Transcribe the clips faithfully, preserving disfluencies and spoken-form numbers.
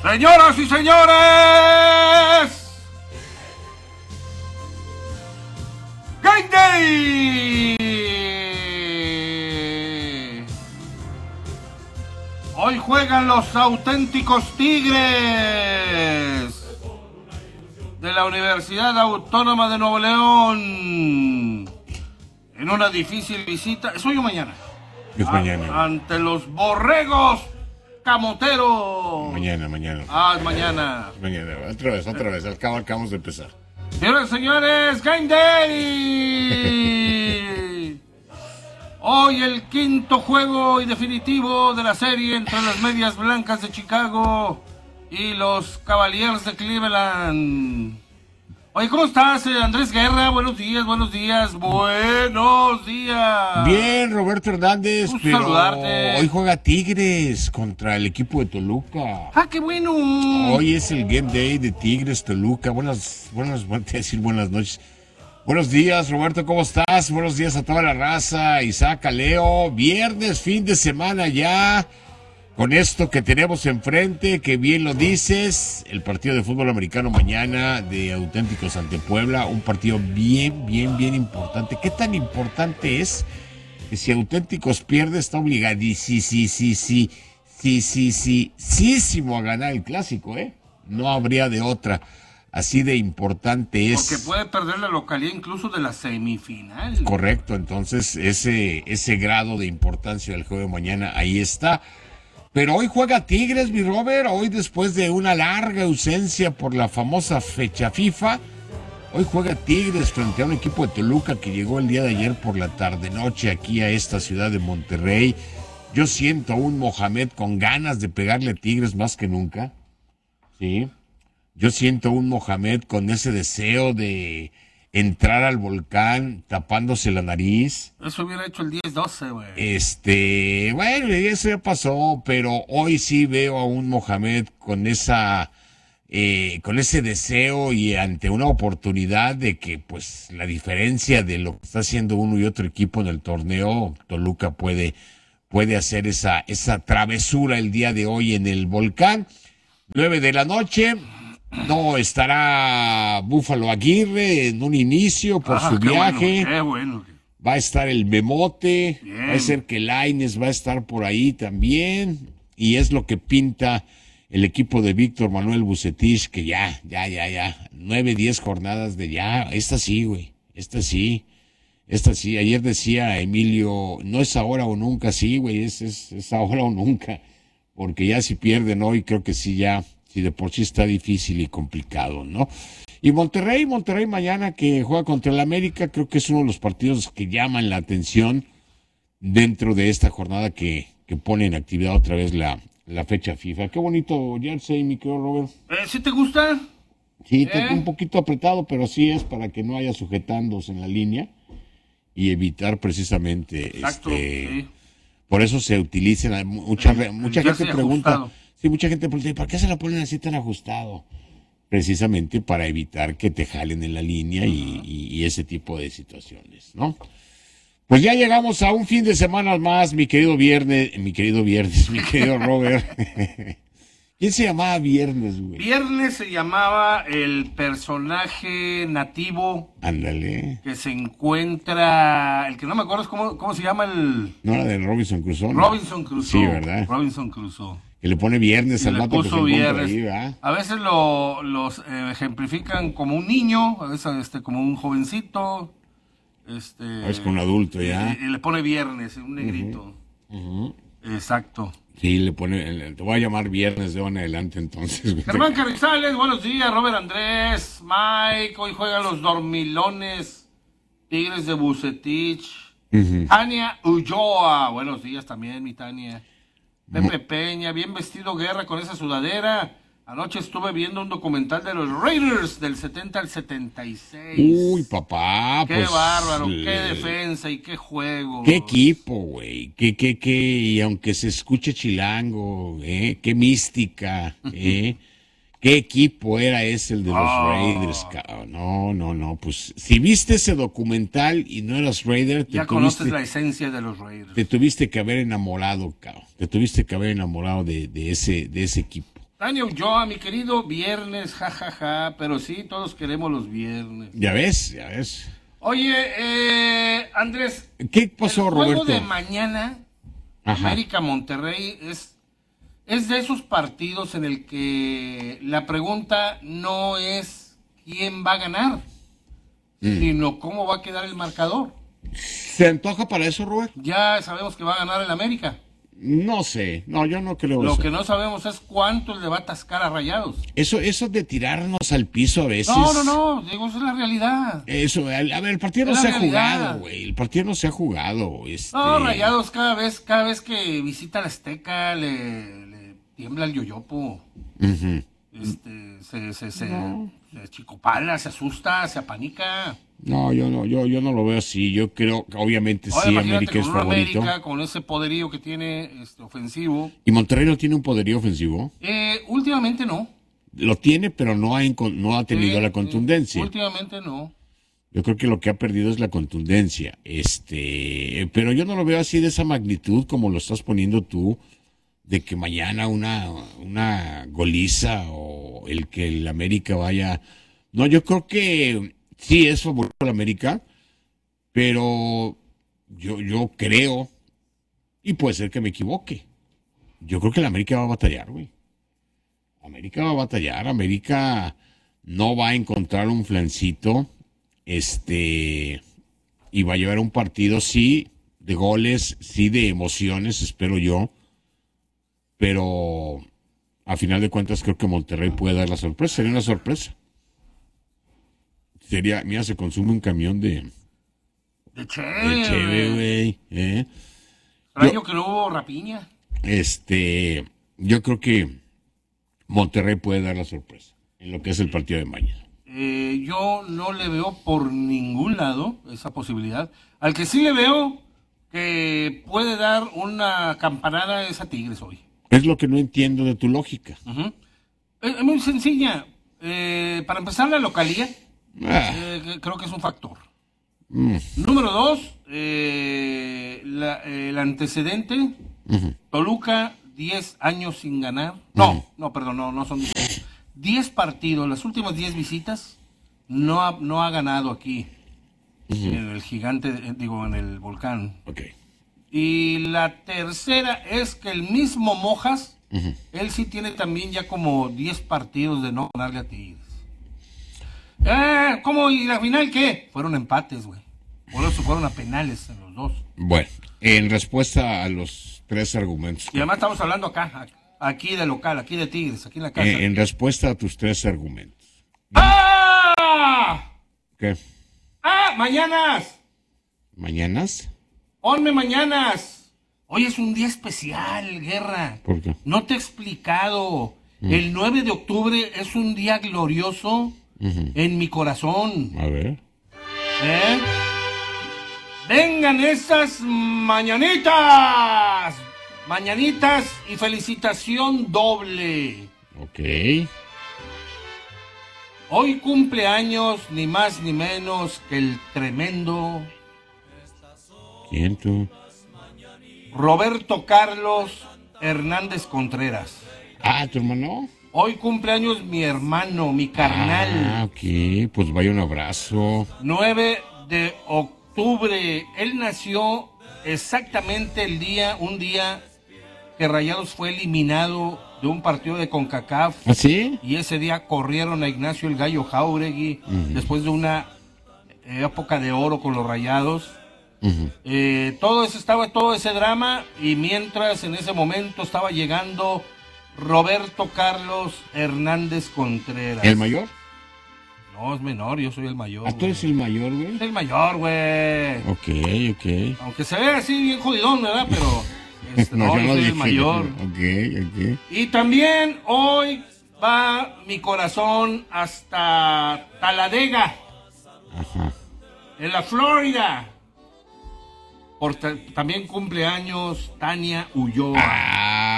Señoras y señores, Game Day. Hoy juegan los auténticos Tigres de la Universidad Autónoma de Nuevo León en una difícil visita. ¿Es hoy o mañana? Es mañana. Ante los Borregos Camoteros. Mañana, mañana. Ah, es mañana. Mañana, otra vez, otra vez. Al cabo acabamos de empezar. Señores, señores, Game Day. Hoy el quinto juego y definitivo de la serie entre las Medias Blancas de Chicago y los Cavaliers de Cleveland. Oye, ¿cómo estás, Andrés Guerra? Buenos días, buenos días, buenos días. Bien, Roberto Hernández, Gusto pero saludarte. hoy juega Tigres contra el equipo de Toluca. ¡Ah, qué bueno! Hoy es el Game Day de Tigres Toluca. Buenas, buenas, voy a decir buenas noches. Buenos días, Roberto, ¿cómo estás? Buenos días a toda la raza. Isaac, Leo, viernes, fin de semana ya. Con esto que tenemos enfrente, que bien lo dices, el partido de fútbol americano mañana de Auténticos ante Puebla, un partido bien, bien, bien importante. ¿Qué tan importante es que si Auténticos pierde está obligadísimo, sí, sí, sí, sí, sí, sí, sí, a ganar el clásico, ¿eh? No habría de otra. Así de importante es. Porque puede perder la localidad incluso de la semifinal. Correcto, entonces ese, ese grado de importancia del juego de mañana ahí está. Pero hoy juega Tigres, mi Robert, hoy después de una larga ausencia por la famosa fecha FIFA, hoy juega Tigres frente a un equipo de Toluca que llegó el día de ayer por la tarde-noche aquí a esta ciudad de Monterrey. Yo siento a un Mohamed con ganas de pegarle a Tigres más que nunca, ¿sí? Yo siento a un Mohamed con ese deseo de entrar al volcán tapándose la nariz. Eso hubiera hecho el diez doce, güey. Este, bueno, eso ya pasó, pero hoy sí veo a un Mohamed con esa, eh, con ese deseo y ante una oportunidad de que, pues, la diferencia de lo que está haciendo uno y otro equipo en el torneo, Toluca puede, puede hacer esa, esa travesura el día de hoy en el volcán. Nueve de la noche. No estará Búfalo Aguirre en un inicio por ah, su qué viaje. Bueno, qué bueno. Va a estar el Memote. Bien. Va a ser que Lainez va a estar por ahí también. Y es lo que pinta el equipo de Víctor Manuel Bucetich, que ya, ya, ya, ya. Nueve, diez jornadas de ya. Esta sí, güey. Esta sí. Esta sí. Ayer decía Emilio, no es ahora o nunca. Sí, güey, es, es, es ahora o nunca. Porque ya si pierden hoy, creo que sí ya. Si de por sí está difícil y complicado, ¿no? Y Monterrey, Monterrey mañana que juega contra el América, creo que es uno de los partidos que llaman la atención dentro de esta jornada que, que pone en actividad otra vez la, la fecha FIFA. Qué bonito jersey, mi querido Robert. ¿Eh, ¿Sí te gusta? Sí, ¿Eh? tengo un poquito apretado, pero sí es para que no haya sujetándose en la línea y evitar precisamente... Exacto, este sí. Por eso se utilizan, mucha, El, mucha el gente pregunta... ajustado. Sí, mucha gente pregunta, ¿por qué se la ponen así tan ajustado? Precisamente para evitar que te jalen en la línea y, y, y ese tipo de situaciones, ¿no? Pues ya llegamos a un fin de semana más, mi querido viernes, mi querido viernes, mi querido Robert. ¿Quién se llamaba Viernes, güey? Viernes se llamaba el personaje nativo. Ándale. Que se encuentra, el que no me acuerdo es cómo, cómo se llama el... No, la de Robinson Crusoe. ¿no? Robinson Crusoe. Sí, ¿verdad? Robinson Crusoe. Que le pone viernes Y al le vato que se puso encuentra viernes. ahí, ¿verdad? A veces lo, los eh, ejemplifican como un niño, a veces este, como un jovencito. Este, A veces con un adulto ya. Y, y le pone viernes, un negrito. Uh-huh. Exacto. Sí, le pone, te voy a llamar viernes de ahora en adelante entonces. Germán Carrizales, buenos días. Robert Andrés, Mike, hoy juegan los Dormilones, Tigres de Bucetich. Uh-huh. Tania Ulloa, buenos días también, mi Tania. Pepe Peña, bien vestido Guerra con esa sudadera. Anoche estuve viendo un documental de los Raiders del setenta al setenta y seis. Uy, papá. Qué pues, bárbaro, le... qué defensa y qué juego. Qué equipo, güey. Qué, qué, qué, y aunque se escuche chilango, ¿eh? Qué mística, ¿eh? ¿Qué equipo era ese el de los oh. Raiders, cabrón? No, no, no, pues si viste ese documental y no eras Raider, te ya tuviste, conoces la esencia de los Raiders. Te tuviste que haber enamorado, cabrón. Te tuviste que haber enamorado de, de ese, de ese equipo. Tania Ulloa, mi querido viernes, jajaja, ja, ja, pero sí, todos queremos los viernes. Ya ves, ya ves. Oye, eh, Andrés, ¿qué pasó, el juego Roberto? de mañana, Ajá. América Monterrey, es, es de esos partidos en el que la pregunta no es quién va a ganar, mm. sino cómo va a quedar el marcador. ¿Se antoja para eso, Robert? Ya sabemos que va a ganar el América. No sé, no, yo no creo Lo eso. que no sabemos es cuánto le va a atascar a Rayados. Eso, eso de tirarnos al piso a veces. No, no, no, digo, esa es la realidad. Eso, a ver, el partido no se ha jugado, güey. El partido no se ha jugado. Este... No, Rayados cada vez, cada vez que visita la Azteca le, le tiembla el yoyopo. Uh-huh. Este, se, se, se, no. se chicopala, se asusta, se apanica. No, yo no, yo, yo no lo veo así. Yo creo que obviamente Ahora, sí, América es favorito. América con ese poderío que tiene este, ofensivo. ¿Y Monterrey no tiene un poderío ofensivo? Eh, últimamente no. Lo tiene, pero no ha, no ha tenido eh, la contundencia. Eh, últimamente no. Yo creo que lo que ha perdido es la contundencia. Este, pero yo no lo veo así de esa magnitud como lo estás poniendo tú, de que mañana una, una goliza o el que el América vaya. No, yo creo que sí es favorito el América, pero yo, yo creo, y puede ser que me equivoque, yo creo que el América va a batallar, güey. América va a batallar, América no va a encontrar un flancito, este, y va a llevar un partido, sí, de goles, sí, de emociones, espero yo, pero a final de cuentas creo que Monterrey puede dar la sorpresa, sería una sorpresa. Sería, mira, se consume un camión de... De cheve. De cheve, güey. ¿eh? Extraño que no hubo rapiña. Este, yo creo que Monterrey puede dar la sorpresa en lo que es el partido de mañana. Eh, yo no le veo por ningún lado esa posibilidad. Al que sí le veo que puede dar una campanada es a Tigres hoy. Es lo que no entiendo de tu lógica. Uh-huh. Es, es muy sencilla. Eh, para empezar, la localía. Ah. Eh, creo que es un factor. Mm. Número dos, eh, la, eh, el antecedente, uh-huh. Toluca, diez años sin ganar. No, uh-huh. no, perdón, no, no son diez. diez partidos, las últimas diez visitas, no ha, no ha ganado aquí, uh-huh. en el gigante, digo, en el volcán. Okay. Y la tercera es que el mismo Mojas, uh-huh. él sí tiene también ya como diez partidos de no ganarle a Tigres. Eh, ¿Cómo? ¿Y la final qué? Fueron empates, güey. Por eso fueron a penales en los dos. Bueno, en respuesta a los tres argumentos. Y además estamos hablando acá, aquí de local, aquí de Tigres, aquí en la casa. Eh, en respuesta a tus tres argumentos. ¡Ah! ¿Qué? ¡Ah! ¡Mañanas! ¿Mañanas? ¡Ponme mañanas! Hoy es un día especial, Guerra. ¿Por qué? No te he explicado. Mm. El nueve de octubre es un día glorioso. Uh-huh. En mi corazón. A ver. ¿Eh? Vengan esas mañanitas. Mañanitas y felicitación doble. Ok. Hoy cumple años ni más ni menos que el tremendo... ¿Quién tú? Roberto Carlos Hernández Contreras. Ah, ¿tu hermano? Hoy cumpleaños mi hermano, mi carnal. Ah, ok, pues vaya un abrazo. nueve de octubre. Él nació exactamente el día, un día que Rayados fue eliminado de un partido de CONCACAF. ¿Ah, sí? Y ese día corrieron a Ignacio el Gallo Jáuregui, uh-huh. después de una época de oro con los Rayados. Uh-huh. Eh, todo ese, estaba todo ese drama, y mientras en ese momento estaba llegando Roberto Carlos Hernández Contreras. ¿El mayor? No, es menor, yo soy el mayor. ¿Ah, tú eres el mayor, güey? Es el mayor, güey. Ok, ok. Aunque se ve así bien jodidón, ¿verdad? Pero este, no, no, yo no soy dije, el mayor. Ok, ok. Y también hoy va mi corazón hasta Taladega. Ajá. En la Florida. Por ta- también cumple años Tania Ulloa. Ah,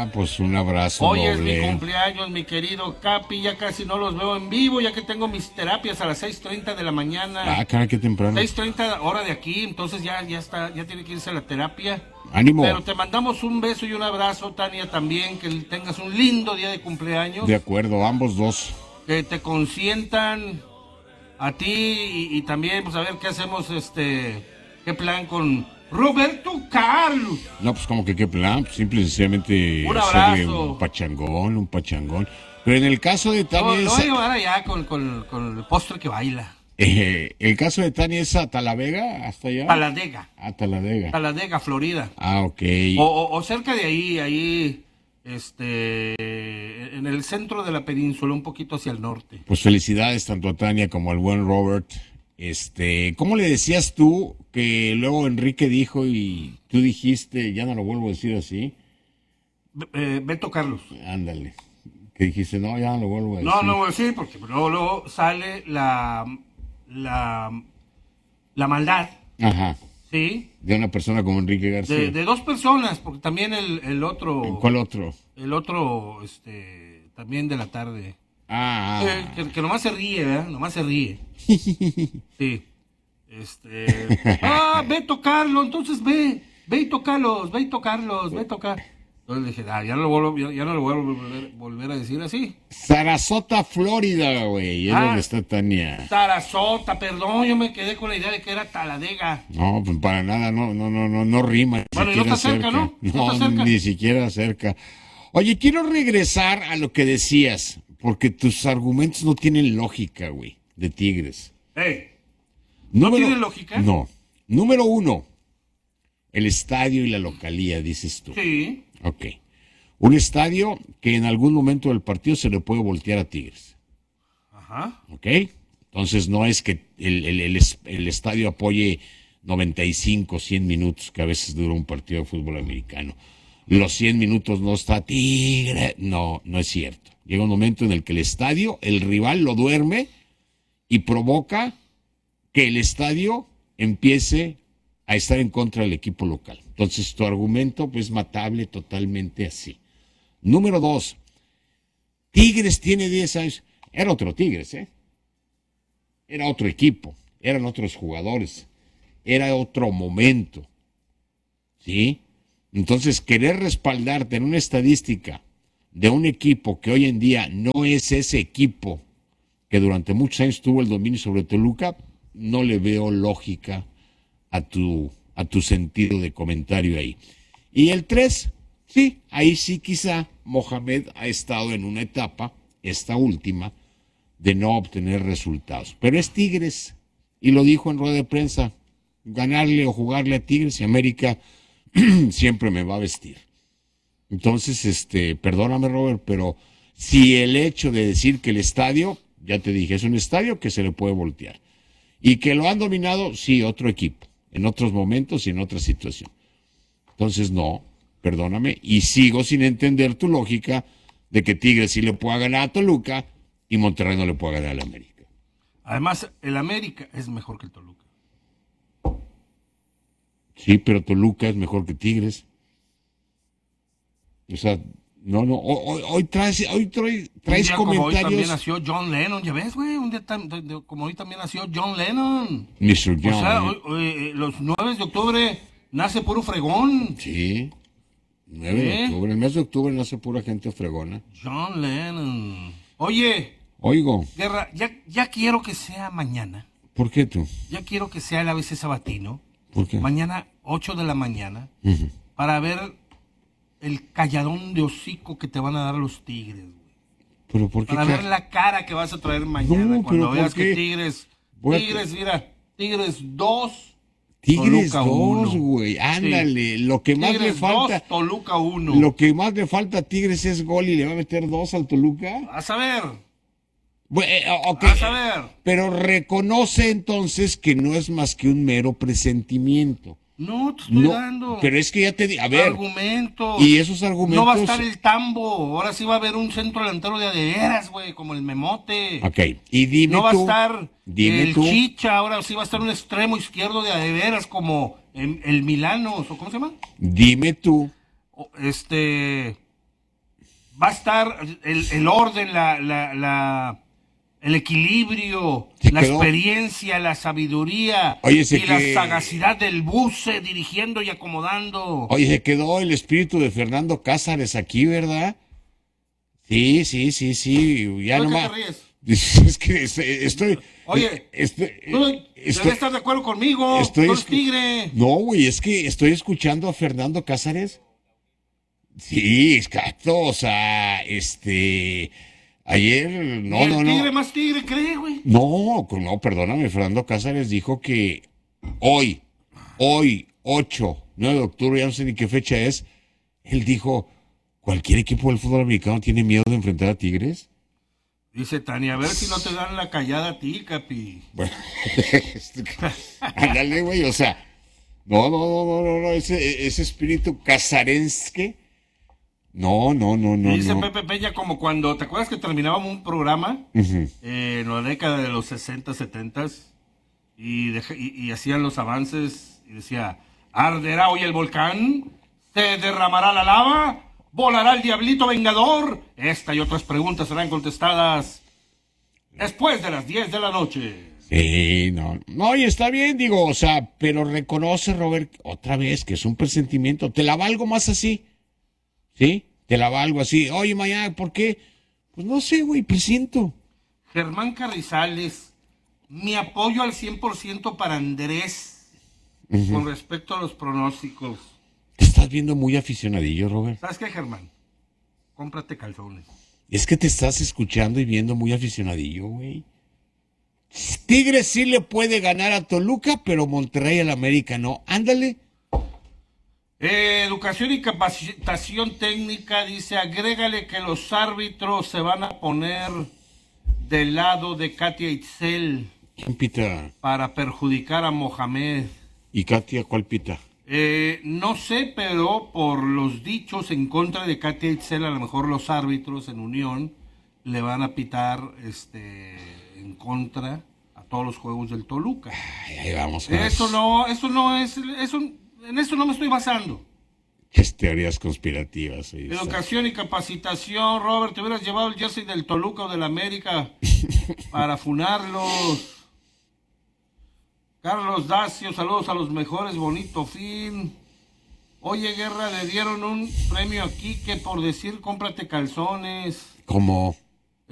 Ah, pues un abrazo Hoy es doble. mi cumpleaños, mi querido Capi. Ya casi no los veo en vivo, ya que tengo mis terapias a las seis treinta de la mañana. Ah, cara, qué temprano. seis treinta hora de aquí, entonces ya, ya está, ya tiene que irse a la terapia. Ánimo. Pero te mandamos un beso y un abrazo, Tania, también. Que tengas un lindo día de cumpleaños. De acuerdo, ambos dos. Que te consientan a ti y, y también, pues a ver qué hacemos, este, qué plan con Roberto Carlos. No, pues como que qué plan, pues, simple y sencillamente Un hacerle abrazo. un pachangón, un pachangón. Pero en el caso de No, Tania, lo es, voy a llevar allá con, con, con el postre que baila. eh, el caso de Tania es a Talavega, hasta allá. Taladega. A Talavega. Taladega, Florida. Ah, ok. O, o, o cerca de ahí, ahí, este, en el centro de la península, un poquito hacia el norte. Pues felicidades tanto a Tania como al buen Robert. Este, ¿cómo le decías tú que luego Enrique dijo y tú dijiste, ya no lo vuelvo a decir así? Be- eh, Beto Carlos. Ándale. Que dijiste, no, ya no lo vuelvo a decir. No, no voy a decir porque luego, luego sale la, la, la maldad, Ajá. ¿sí? De una persona como Enrique García. De, de dos personas, porque también el, el otro, ¿Cuál otro? el otro, este, también de la tarde. Ah, Eh, ah. que, que nomás se ríe, ¿verdad? Nomás se ríe. Sí. Este. Ah, ve a tocarlo, entonces ve. Ve y tocarlos, ve y tocarlos, ve a tocar. Entonces le dije, ah, ya no lo vuelvo, ya, ya no lo vuelvo a volver, volver a decir así. Sarasota, Florida, güey. Es Ah. donde está Tania. Sarasota, perdón, yo me quedé con la idea de que era Taladega. No, pues para nada, no, no, no, no, no rima. Ni Bueno, y no siquiera está cerca, ¿no? No No, está cerca. ni siquiera cerca. Oye, quiero regresar a lo que decías, porque tus argumentos no tienen lógica, güey, de Tigres. Ey, ¿no tiene lógica? No. Número uno, el estadio y la localía, dices tú. sí. Ok. Un estadio que en algún momento del partido se le puede voltear a Tigres. Ajá. ¿Ok? Entonces no es que el, el- el es- el estadio apoye noventa y cinco, cien minutos, que a veces dura un partido de fútbol americano. Los cien minutos no está Tigre. No, no es cierto. Llega un momento en el que el estadio, el rival lo duerme y provoca que el estadio empiece a estar en contra del equipo local. Entonces tu argumento pues, es matable totalmente así. Número dos, Tigres tiene diez años. Era otro Tigres, ¿eh? Era otro equipo, eran otros jugadores, era otro momento. ¿Sí? Entonces, querer respaldarte en una estadística de un equipo que hoy en día no es ese equipo que durante muchos años tuvo el dominio sobre Toluca, no le veo lógica a tu, a tu sentido de comentario ahí. Y el tres, sí, ahí sí quizá Mohamed ha estado en una etapa, esta última, de no obtener resultados. Pero es Tigres, y lo dijo en rueda de prensa, ganarle o jugarle a Tigres y América siempre me va a vestir. Entonces, este, perdóname Robert, pero si el hecho de decir que el estadio, ya te dije, es un estadio que se le puede voltear, y que lo han dominado, sí, otro equipo, en otros momentos y en otra situación. Entonces, no, perdóname, y sigo sin entender tu lógica de que Tigres sí le pueda ganar a Toluca y Monterrey no le pueda ganar al América. Además, el América es mejor que el Toluca. Sí, pero Toluca es mejor que Tigres. O sea, no, no, hoy, hoy traes, hoy traes, traes Un día como hoy también comentarios. nació John Lennon, ya ves, güey, un día tan- de- de- como hoy también nació John Lennon. mister O John. sea, hoy- hoy, eh, los nueve de octubre nace puro fregón. Sí, nueve de ¿Eh? octubre. El mes de octubre nace pura gente fregona. John Lennon. Oye, Oigo, Guerra, ya, ya quiero que sea mañana. ¿por qué tú? Ya quiero que sea el A B C sabatino. ¿Por qué? Mañana, ocho de la mañana. Ujú. Para ver el calladón de hocico que te van a dar los Tigres, güey. ¿Pero por qué? Para ca- ver la cara que vas a traer mañana No, pero cuando ¿por veas qué? que Tigres, Voy a- Tigres, mira, Tigres dos, Tigres Toluca dos, uno. güey. Ándale. Lo que más le Tigres falta. dos, Toluca uno. Lo que más le falta a Tigres es gol y le va a meter dos al Toluca. A saber, Bueno, eh, ok. a saber. Pero reconoce entonces que no es más que un mero presentimiento. No, te estoy No, dando pero es que ya te di, a ver, argumentos. y esos argumentos. No va a estar el tambo, ahora sí va a haber un centro delantero de adeveras, güey, como el Memote. Ok, y dime No va tú, a estar dime el tú, Chicha, ahora sí va a estar un extremo izquierdo de adeveras como el, el Milanos, o ¿cómo se llama? dime tú, O, Este, va a estar el, el orden, la, la, la, el equilibrio, Se la quedó. experiencia, la sabiduría Oye, se y la que- sagacidad del buce dirigiendo y acomodando. Oye, se quedó el espíritu de Fernando Cázares aquí, ¿verdad? Sí, sí, sí, sí. Ya ¿Por qué nomás. te ríes? Es que estoy. estoy Oye, estoy, Tú estoy, debes estar de acuerdo conmigo. estoy Tú eres escu- tigre. No, güey, es que estoy escuchando a Fernando Cázares. Sí, exacto. O sea, este. Ayer. No, Ni el no, tigre no. más tigre cree, güey. No, no, perdóname. Fernando Cázares dijo que hoy, hoy, ocho, nueve de octubre, ya no sé ni qué fecha es. Él dijo: cualquier equipo del fútbol americano tiene miedo de enfrentar a Tigres. Dice Tania, a ver si no te dan la callada a ti, capi. Bueno, este, ándale, güey, o sea, no, no, no, no, no, no, ese, ese espíritu casarense, no, no, no, no, Dice no. Pepe Peña como cuando, ¿te acuerdas que terminábamos un programa Ujú. eh, en la década de los sesenta, setenta y, dej- y, y hacían los avances y decía, arderá hoy el volcán, se derramará la lava, volará el diablito vengador? Esta y otras preguntas serán contestadas después de las diez de la noche. Sí, no, no, y está bien, digo, o sea, pero reconoce, Robert, otra vez que es un presentimiento, te la valgo más así, ¿sí? Te la valgo así, oye, mañana, ¿por qué? Pues no sé, güey, pues siento. Germán Carrizales, mi apoyo al cien por ciento para Andrés con respecto a los pronósticos. Te estás viendo muy aficionadillo, Robert. ¿Sabes qué, Germán? Cómprate calzones. Es que te estás escuchando y viendo muy aficionadillo, güey. Tigres sí le puede ganar a Toluca, pero Monterrey al América no. Ándale. Eh, educación y capacitación técnica dice, agrégale que los árbitros se van a poner del lado de Katia Itzel ¿Quién pita? para perjudicar a Mohamed. ¿Y Katia cuál pita? Eh, no sé, pero por los dichos en contra de Katia Itzel, a lo mejor los árbitros en unión le van a pitar este en contra a todos los juegos del Toluca. Ay, ahí vamos con Eso las- no, eso no es, eso, en eso no me estoy basando. Qué teorías conspirativas. Ahí está. Educación y capacitación, Robert, te hubieras llevado el jersey del Toluca o del América para funarlos. Carlos Dacio, saludos a los mejores, bonito fin. Oye, Guerra, le dieron un premio a Quique por decir cómprate calzones. ¿Cómo?